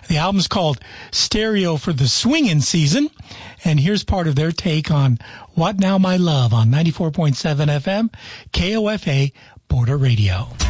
The album's called Stereo for the Swingin' Season. And here's part of their take on What Now My Love on 94.7 FM, KOFA, Border Radio.